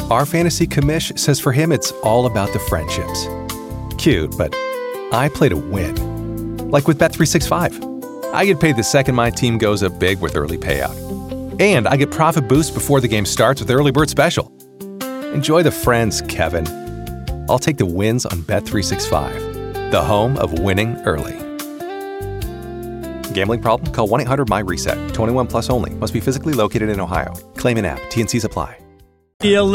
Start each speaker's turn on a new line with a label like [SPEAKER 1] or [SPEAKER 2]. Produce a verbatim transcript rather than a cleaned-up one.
[SPEAKER 1] Our fantasy commish says for him it's all about the friendships. Cute, but I play to win. Like with Bet three sixty-five. I get paid the second my team goes up big with early payout. And I get profit boost before the game starts with Early Bird Special. Enjoy the friends, Kevin. I'll take the wins on Bet three sixty-five, the home of winning early. Gambling problem? Call one eight hundred M Y RESET. twenty-one plus only. Must be physically located in Ohio. Claim in app. T N Cs apply.
[SPEAKER 2] eleven